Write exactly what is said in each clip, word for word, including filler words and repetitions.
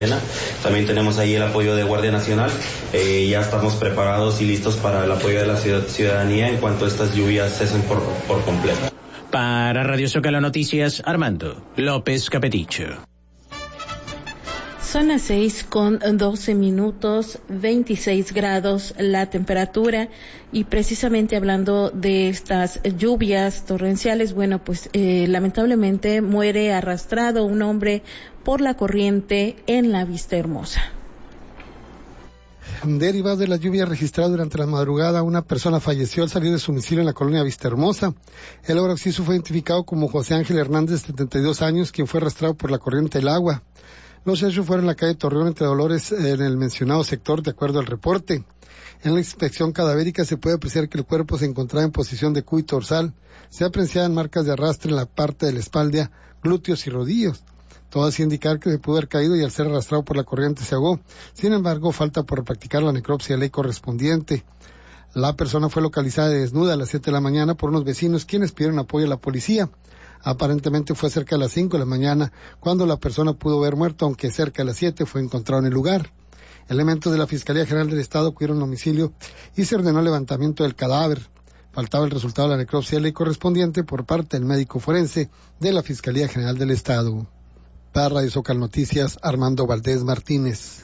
También tenemos ahí el apoyo de Guardia Nacional. Eh, ya estamos preparados y listos para el apoyo de la ciudadanía en cuanto estas lluvias cesen por, por completo. Para Radio Zócalo Noticias, Armando López Capeticho. Son las seis con doce minutos, veintiséis grados la temperatura, y precisamente hablando de estas lluvias torrenciales, bueno, pues eh, lamentablemente muere arrastrado un hombre por la corriente en la Vista Hermosa. Derivado de la lluvia registrada durante la madrugada, una persona falleció al salir de su domicilio en la colonia Vista Hermosa. El ahora occiso fue identificado como José Ángel Hernández, de setenta y dos años, quien fue arrastrado por la corriente del agua. Los hechos fueron en la calle Torreón entre Dolores, en el mencionado sector, de acuerdo al reporte. En la inspección cadavérica se puede apreciar que el cuerpo se encontraba en posición de cuy dorsal. Se apreciaban marcas de arrastre en la parte de la espalda, glúteos y rodillos. Todo hacía indicar que se pudo haber caído y al ser arrastrado por la corriente se ahogó. Sin embargo, falta por practicar la necropsia de ley correspondiente. La persona fue localizada desnuda a las siete de la mañana por unos vecinos, quienes pidieron apoyo a la policía. Aparentemente fue cerca de las cinco de la mañana cuando la persona pudo haber muerto, aunque cerca de las siete fue encontrado en el lugar. Elementos de la Fiscalía General del Estado acudieron al domicilio y se ordenó el levantamiento del cadáver. Faltaba el resultado de la necropsia de ley correspondiente por parte del médico forense de la Fiscalía General del Estado. Para Radio Zócalo Noticias, Armando Valdés Martínez.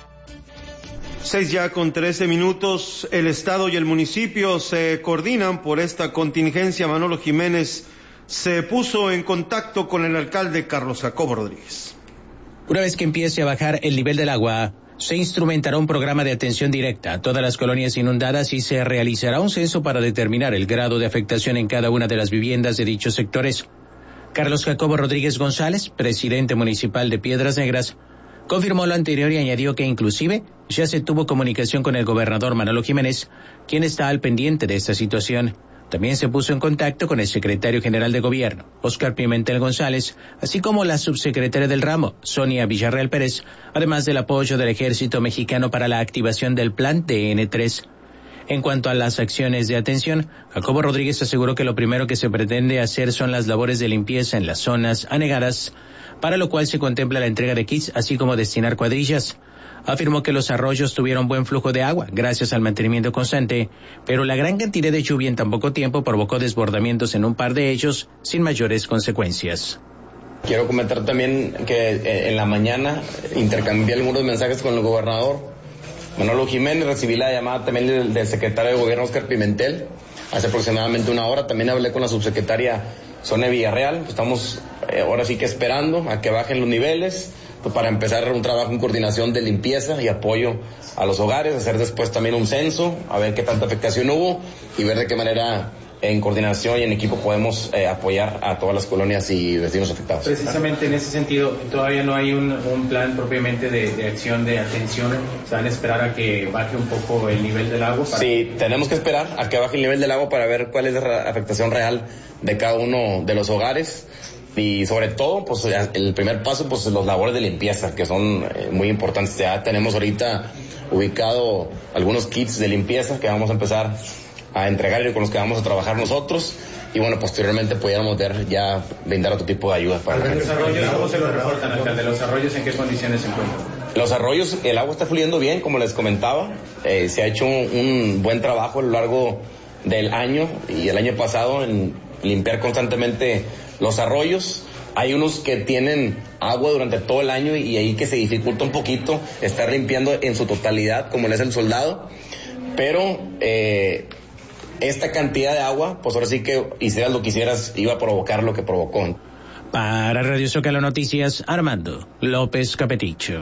Seis ya con trece minutos, el Estado y el municipio se coordinan por esta contingencia. Manolo Jiménez se puso en contacto con el alcalde Carlos Jacobo Rodríguez. Una vez que empiece a bajar el nivel del agua, se instrumentará un programa de atención directa a todas las colonias inundadas y se realizará un censo para determinar el grado de afectación en cada una de las viviendas de dichos sectores. Carlos Jacobo Rodríguez González, presidente municipal de Piedras Negras, confirmó lo anterior y añadió que inclusive ya se tuvo comunicación con el gobernador Manolo Jiménez, quien está al pendiente de esta situación. También se puso en contacto con el secretario general de gobierno, Óscar Pimentel González, así como la subsecretaria del ramo, Sonia Villarreal Pérez, además del apoyo del ejército mexicano para la activación del plan T N tres. En cuanto a las acciones de atención, Jacobo Rodríguez aseguró que lo primero que se pretende hacer son las labores de limpieza en las zonas anegadas, para lo cual se contempla la entrega de kits, así como destinar cuadrillas. Afirmó que los arroyos tuvieron buen flujo de agua gracias al mantenimiento constante, pero la gran cantidad de lluvia en tan poco tiempo provocó desbordamientos en un par de ellos sin mayores consecuencias. Quiero comentar también que en la mañana intercambié algunos mensajes con el gobernador Manolo Jiménez, recibí la llamada también del, del secretario de gobierno Óscar Pimentel hace aproximadamente una hora. También hablé con la subsecretaria Sonia Villarreal. Estamos eh, ahora sí que esperando a que bajen los niveles, pues, para empezar un trabajo en coordinación de limpieza y apoyo a los hogares, hacer después también un censo, a ver qué tanta afectación hubo y ver de qué manera en coordinación y en equipo podemos eh, apoyar a todas las colonias y vecinos afectados. Precisamente en ese sentido, todavía no hay un, un plan propiamente de, de acción, de atención. ¿Se van a esperar a que baje un poco el nivel del agua? Para... Sí, tenemos que esperar a que baje el nivel del agua para ver cuál es la afectación real de cada uno de los hogares. Y sobre todo, pues el primer paso, pues los labores de limpieza, que son eh, muy importantes. Ya tenemos ahorita ubicado algunos kits de limpieza que vamos a empezar a entregar y con los que vamos a trabajar nosotros. Y bueno, posteriormente pudiéramos ver, ya brindar otro tipo de ayuda para la gente. ¿Los arroyos cómo se lo reportan, alcalde? ¿Los arroyos en qué condiciones se encuentran? Los arroyos, el agua está fluyendo bien, como les comentaba. Eh, se ha hecho un, un buen trabajo a lo largo del año y el año pasado en limpiar constantemente los arroyos. Hay unos que tienen agua durante todo el año y ahí que se dificulta un poquito estar limpiando en su totalidad, como le es el Soldado. Pero eh, esta cantidad de agua, pues ahora sí que hicieras lo que hicieras, iba a provocar lo que provocó. Para Radio Zócalo Noticias, Armando López Capeticho.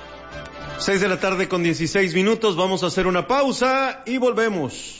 Seis de la tarde con dieciséis minutos, vamos a hacer una pausa y volvemos.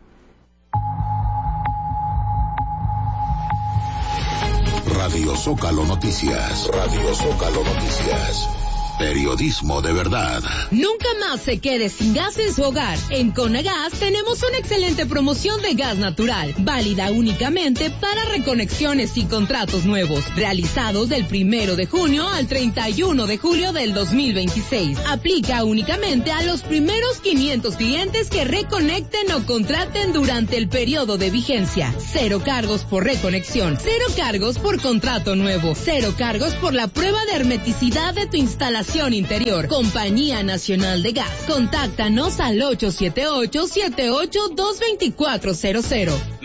Radio Zócalo Noticias. Radio Zócalo Noticias. Periodismo de verdad. Nunca más se quede sin gas en su hogar. En Conagas tenemos una excelente promoción de gas natural, válida únicamente para reconexiones y contratos nuevos, realizados del primero de junio al treinta y uno de julio del dos mil veintiséis. Aplica únicamente a los primeros quinientos clientes que reconecten o contraten durante el periodo de vigencia. Cero cargos por reconexión, cero cargos por contrato nuevo, cero cargos por la prueba de hermeticidad de tu instalación Circulación Interior. Compañía Nacional de Gas. Contáctanos al ocho siete ocho, siete ocho dos, dos cuatro cero cero.